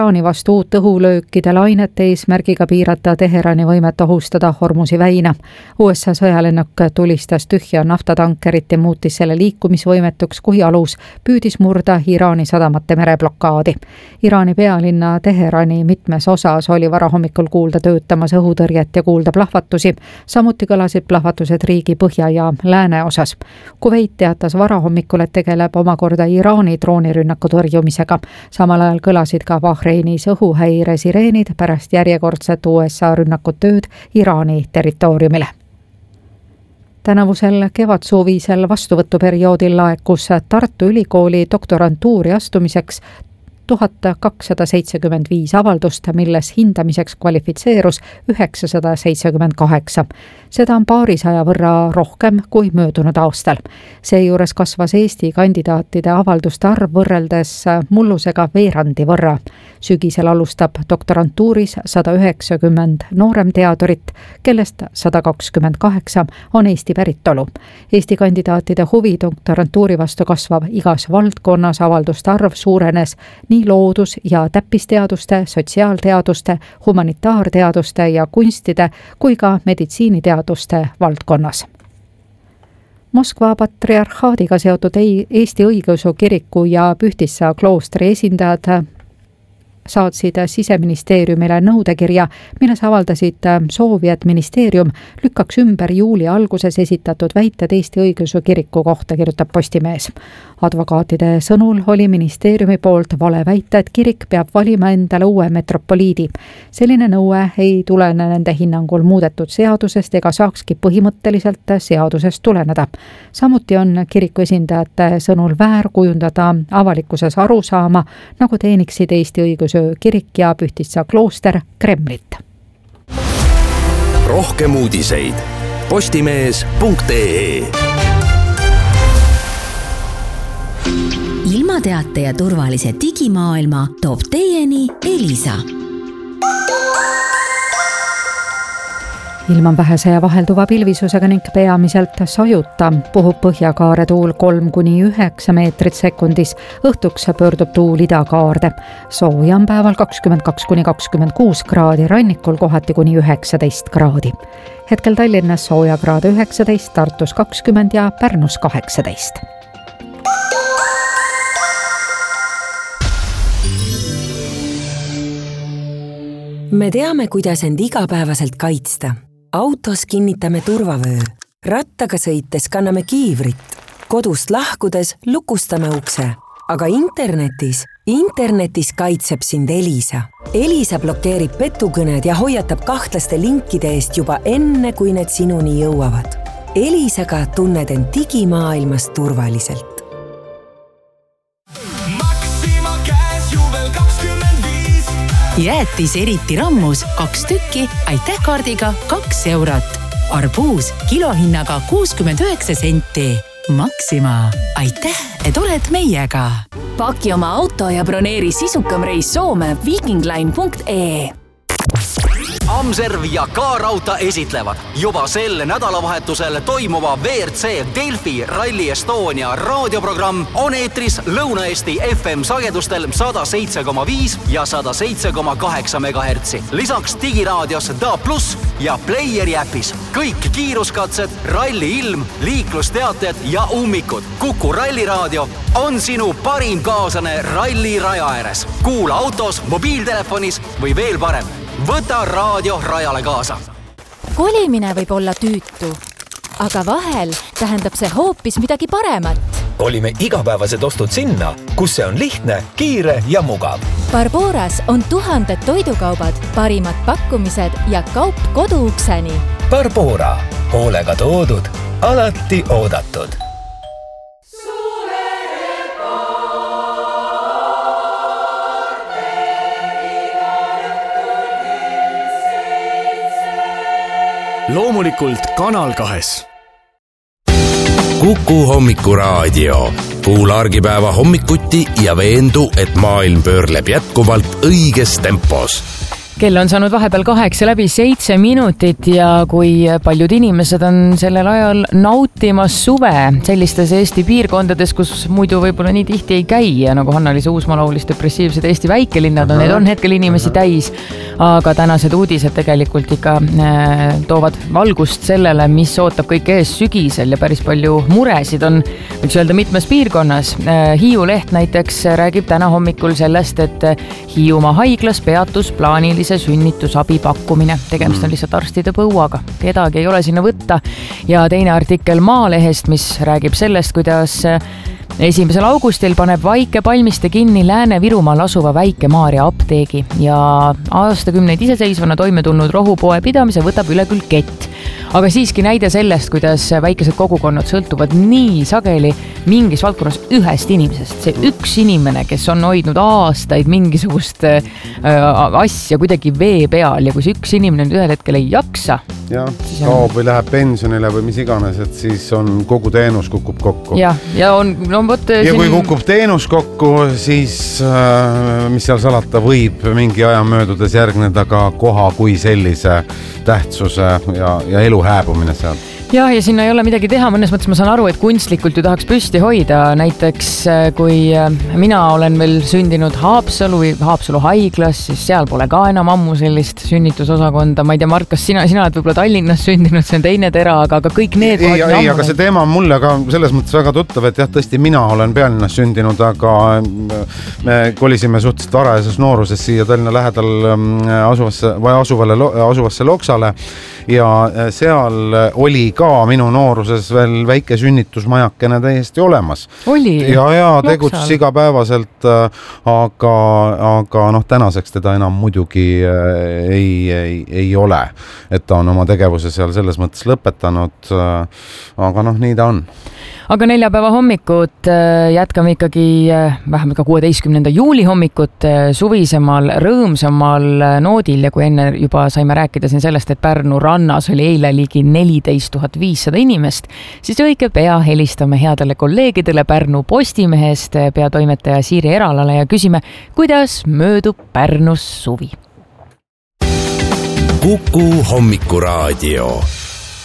Iraani vastu uut õhulöökide lainet eesmärgiga piirata Teherani võimet ohustada Hormuzi väina. USA sõjalennuk tulistas tühja naftatankerit ja muutis selle liikumisvõimetuks, kui alus püüdis murda Iraani sadamate mereblokaadi. Iraani pealinna Teherani mitmes osas oli varahommikul kuulda töötamas õhutõrjet ja kuulda plahvatusi. Samuti kõlasid plahvatused riigi põhja ja lääne osas. Kuveit teatas varahommikul, et tegeleb omakorda Iraani droonirünnaku tõrjumisega. Samal ajal kõlasid ka Bahreinis õhuhäire sireenid pärast järjekordset USA rünnakutööd Iraani territooriumile. Tänavusel kevadsuvisel vastuvõtuperioodil laekus Tartu Ülikooli doktorantuuri astumiseks 1275 avaldust, milles hindamiseks kvalifitseerus 978. Seda on paarisaja võrra rohkem kui möödunud aastal. Seejuures kasvas Eesti kandidaatide avalduste arv võrreldes mullusega veerandi võrra. Sügisel alustab doktorantuuris 190 nooremteadurit, kellest 128 on Eesti päritolu. Eesti kandidaatide huvi doktorantuuri vastu kasvab igas valdkonnas, avalduste arv suurenes nii loodus- ja täppisteaduste, sotsiaalteaduste, humanitaarteaduste ja kunstide kui ka meditsiiniteaduste valdkonnas. Moskva patriarhaadiga seotud Eesti Õigeusu Kiriku ja Pühtitsa kloostri esindajad saatsid Siseministeeriumile nõudekirja, milles avaldasid soovi, et ministeerium lükkaks ümber juuli alguses esitatud väited Eesti Õigeusu Kiriku kohta, kirjutab Postimees. Advokaatide sõnul oli ministeeriumi poolt vale väita, et kirik peab valima endale uue metropoliidi. Selline nõue ei tulene nende hinnangul muudetud seadusest ega saakski põhimõtteliselt seadusest tuleneda. Samuti on kiriku esindajate sõnul väär kujundada avalikkuses arusaama, nagu teeniksid Eesti Õigeusu Kirik ja Pühtitsa klooster Kremlit. Rohkem uudiseid postimees.ee. Ilmateate ja turvalise digimaailma toob teieni Elisa. Ilm on vähese ja vahelduva pilvisusega ning peamiselt sajuta. Puhub põhjakaare tuul 3–9 meetrit sekundis. Õhtuks pöördub tuul idakaarde. Sooja on päeval 22–26 kraadi, rannikul kohati kuni 19 kraadi. Hetkel Tallinnas sooja kraade 19, Tartus 20 ja Pärnus 18. Me teame, kuidas end igapäevaselt kaitsta. Autos kinnitame turvavöö. Rattaga sõites kanname kiivrit. Kodust lahkudes lukustame ukse. Aga internetis kaitseb sind Elisa. Elisa blokeerib petukõned ja hoiatab kahtlaste linkide eest juba enne, kui need sinuni jõuavad. Elisaga tunned end digimaailmas turvaliselt. Jäätis eriti rammus 2 tükki, aitäh kaardiga 2 eurot. Arbuus kilohinnaga 69 senti. Maxima, aitäh, et oled meiega. Paki oma auto ja broneeri sisukam reis Soome vikingline.ee. Amserv ja K-Rauta esitlevad juba sel nädalavahetusel toimuva WRC Delfi Rally Estonia raadioprogramm on eetris Lõuna-Eesti FM sagedustel 107,5 ja 107,8 MHz. Lisaks digiraadios DA+ ja Playeri äpis. Kõik kiiruskatsed, ralli ilm, liiklusteated ja ummikud. Kuku ralliraadio on sinu parim kaaslane ralli raja ääres. Kuula autos, mobiiltelefonis või veel parem. Võta raadio rajale kaasa. Kolimine võib olla tüütu, aga vahel tähendab see hoopis midagi paremat. Kolime igapäevased ostud sinna, kus see on lihtne, kiire ja mugav. Barboras on 1000 toidukaubad, parimad pakkumised ja kaup koduukseni. Barbora, hoolega toodud, alati oodatud. Loomulikult Kanal 2. Kuku hommikuraadio. Kuula argipäeva hommikuti ja veendu, et maailm pöörleb jätkuvalt õiges tempos. kell on saanud vahepeal 8 läbi 7 minutit ja kui paljud inimesed on sellel ajal nautimas suve sellistes Eesti piirkondades, kus muidu võib-olla nii tihti ei käi ja nagu Hanna-Liisa Uusmaa laulis, depressiivsed Eesti väikelinnad need on hetkel inimesi täis, aga tänased uudised tegelikult ikka toovad valgust sellele, mis ootab kõik ees sügisel ja päris palju muresid on, võiks öelda, mitmes piirkonnas. Hiiu Leht näiteks räägib täna hommikul sellest, et Hiiumaa haiglas peatus plaanilise sünnitusabi pakkumine. Tegemist on lihtsalt arstide põuaga. Kedagi ei ole sinna võtta. Ja teine artikkel Maalehest, mis räägib sellest, kuidas 1. augustil paneb Vaike Palmiste kinni Lääne-Virumaal asuva Väike-Maarja apteegi ja aastakümneid iseseisvana toime tulnud rohupoe pidamise võtab üle küll kett. Aga siiski näide sellest, kuidas väikesed kogukonnad sõltuvad nii sageli mingis valdkonnas ühest inimesest. See üks inimene, kes on hoidnud aastaid mingisugust asja kuidagi vee peal ja kui see üks inimene nüüd ühel hetkel ei jaksa, kaob või läheb pensionile või mis iganes, et siis on kogu teenus kukub kokku. Ja kui kukub teenus kokku, siis mis seal salata võib mingi aja möödudes järgneda ka koha kui sellise tähtsuse ja elu hääbumine seal. Ja sinna ei ole midagi teha, mõnes mõttes ma saan aru, et kunstlikult ju tahaks püsti hoida. Näiteks kui mina olen veel sündinud Haapsalu haiglas, siis seal pole ka enam ammu sellist sünnitusosakonda. Ma ei tea, Mart, kas sina oled võib-olla Tallinnas sündinud, see on teine tera, aga kõik need... Ei, aga see teema on mulle ka selles mõttes väga tuttav, et jah, tõesti mina olen pealinnas sündinud, aga me kolisime suhteliselt varajases nooruses siia Tallinna lähedal asuvasse Loksale ja seal oli ka minu nooruses veel väike sünnitusmajakene täiesti olemas. Oli? Ja tegutses igapäevaselt, aga tänaseks teda enam muidugi ei ole. Et ta on oma tegevuse seal selles mõttes lõpetanud, aga nii ta on. Aga neljapäeva hommikut jätkame ikkagi vähemalt ka 16. juuli hommikut suvisemal, rõõmsamal noodil ja kui enne juba saime rääkida siin sellest, et Pärnu rannas oli eile ligi 14 500 inimest, siis õige pea helistame headele kolleegidele Pärnu Postimehest peatoimetaja Siiri Eralale ja küsime, kuidas möödub Pärnus suvi. Kuku Hommikuraadio.